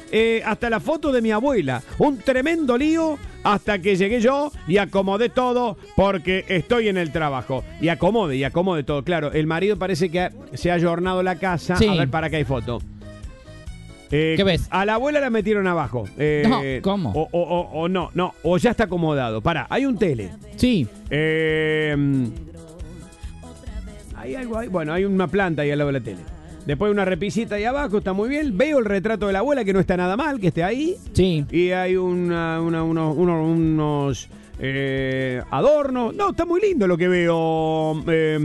hasta la foto de mi abuela. Un tremendo lío hasta que llegué yo y acomodé todo porque estoy en el trabajo. Y acomode todo. Claro, el marido parece que se ha ayornado la casa. Sí. A ver, para que hay foto. ¿Qué ves? A la abuela la metieron abajo. No, ¿cómo? O no, o ya está acomodado. Pará, hay un tele. Sí. Hay algo ahí. Bueno, hay una planta ahí al lado de la tele. Después una repisita ahí abajo, está muy bien. Veo el retrato de la abuela, que no está nada mal, que esté ahí. Sí. Y hay unos adornos. No, está muy lindo lo que veo.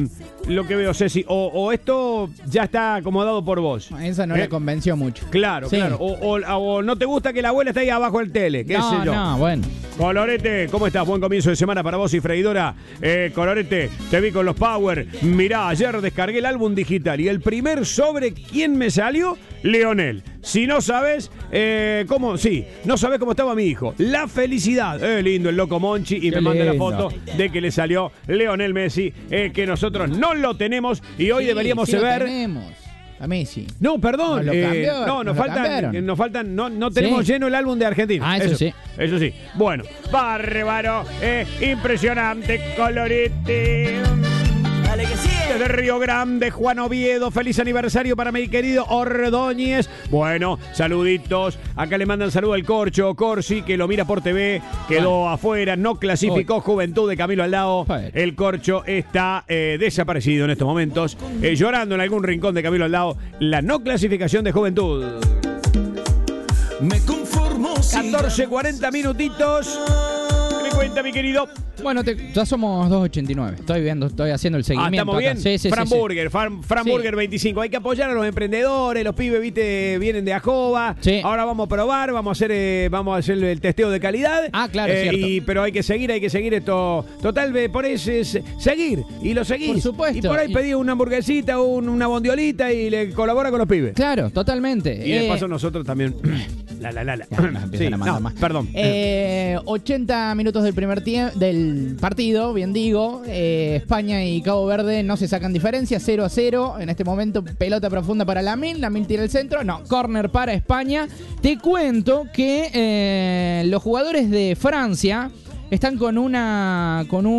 Ceci. O esto ya está acomodado por vos. Esa no le convenció mucho. Claro, Sí. claro. O no te gusta que la abuela esté ahí abajo del tele. ¿Qué sé yo? No, bueno. Colorete, ¿cómo estás? Buen comienzo de semana para vos y Freidora. Colorete, te vi con los Power. Mirá, ayer descargué el álbum digital y el primer sobre ¿quién me salió? Leonel. Si no sabes, ¿cómo? Sí, no sabes cómo estaba mi hijo. La felicidad. Lindo el loco Monchi. Y Qué me manda la lindo. foto de que le salió Leonel Messi, que nosotros no lo tenemos y hoy Sí, deberíamos sí lo ver. tenemos. A Messi. No, perdón. Nos lo cambió, no, nos lo cambiaron. nos faltan, no tenemos Sí. lleno el álbum de Argentina. Ah, eso sí. Eso sí. Bueno, bárbaro, impresionante, colorete. Dale que sigue. De Río Grande, Juan Oviedo, feliz aniversario para mi querido Ordóñez. Bueno, saluditos. Acá le mandan saludo al Corcho Corsi, que lo mira por TV, quedó afuera, no clasificó Juventud de Camilo Aldao. Bueno. El Corcho está desaparecido en estos momentos, llorando en algún rincón de Camilo Aldao la no clasificación de Juventud. Me conformo si 14:40 minutitos. ¿Qué me cuenta, mi querido? Bueno, ya somos 2.89. Estoy haciendo el seguimiento. ¿Estamos bien? acá. Sí. Framburger, Framburger Sí. 25. Hay que apoyar a los emprendedores, los pibes, viste, vienen de Ajoba. Sí. Ahora vamos a probar, vamos a hacer el testeo de calidad. Ah, claro, cierto. Pero hay que seguir esto. Total, por eso es seguir. Y lo seguís. Por supuesto. Y por ahí pedí una hamburguesita, una bondiolita y le colabora con los pibes. Claro, totalmente. Y de paso nosotros también. La. Ya, nos empiezan a mandar más. Perdón. 80 minutos del primer tiempo del partido, bien digo. España y Cabo Verde no se sacan diferencia, 0-0. En este momento, pelota profunda para Lamine tira el centro. No, córner para España. Te cuento que los jugadores de Francia están con una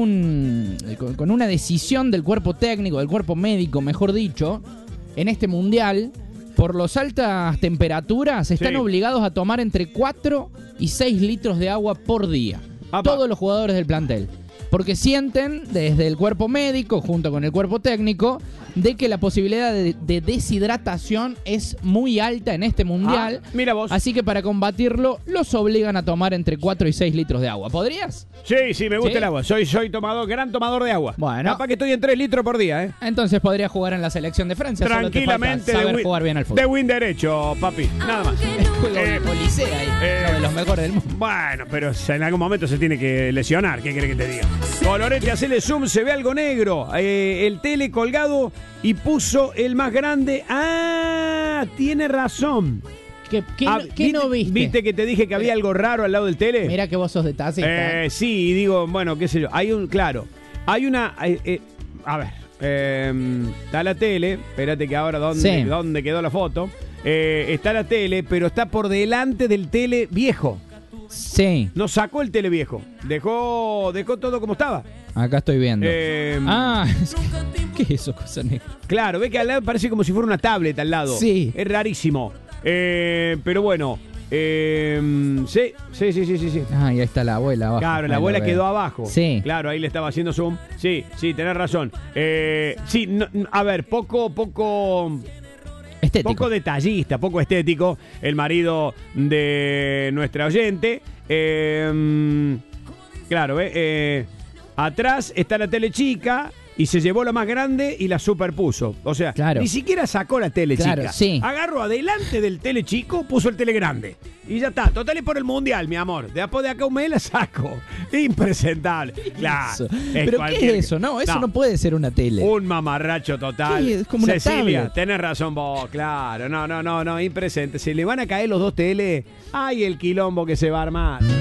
decisión del cuerpo técnico, del cuerpo médico, mejor dicho, en este mundial. Por las altas temperaturas, están Sí. obligados a tomar entre 4 y 6 litros de agua por día. Apa. Todos los jugadores del plantel. Porque sienten desde el cuerpo médico, junto con el cuerpo técnico, de que la posibilidad de deshidratación es muy alta en este mundial. Mira vos. Así que para combatirlo, los obligan a tomar entre 4 y 6 litros de agua. ¿Podrías? Sí, me gusta ¿Sí? el agua. Soy gran tomador de agua. Bueno. Capaz que estoy en 3 litros por día, Entonces podrías jugar en la selección de Francia. Solo te Tranquilamente falta saber jugar bien al de fútbol. win derecho, papi. Nada más. Juego policía ahí, uno de los mejores del mundo. Bueno, pero en algún momento se tiene que lesionar. ¿Qué querés que te diga? Colorete, hacele zoom, se ve algo negro. El tele colgado y puso el más grande. Ah, tiene razón. ¿Qué no viste? ¿Viste que te dije que había algo raro al lado del tele? Mira que vos sos detallista. Sí, digo, bueno, qué sé yo. Hay una. A ver. Está la tele. Espérate que ahora, ¿dónde quedó la foto? Está la tele, pero está por delante del tele viejo. Sí. No sacó el tele viejo. Dejó todo como estaba. Acá estoy viendo. ¿Qué es eso, cosa negra? Claro, ve que al lado parece como si fuera una tablet al lado. Sí. Es rarísimo. Pero bueno. Sí. Ah, y ahí está la abuela abajo. Claro, la Ahí abuela lo veo. quedó abajo. Sí. Claro, ahí le estaba haciendo zoom. Sí, tenés razón. Sí, a ver, poco Estético. poco detallista, poco estético, el marido de nuestra oyente. Claro, atrás está la tele chica y se llevó la más grande y la superpuso. O sea, Claro. ni siquiera sacó la tele Claro, chica. sí. Agarró adelante del tele chico, puso el tele grande. Y ya está. Total es por el mundial, mi amor. Después de acá un mes la saco. Impresentable. Claro. Eso. es ¿Pero cualquier- qué es eso? No, eso no puede ser una tele. Un mamarracho total. Sí, es como una Cecilia, tablet. tenés razón vos, claro. No, impresente. Si le van a caer los dos tele, ay, el quilombo que se va a armar.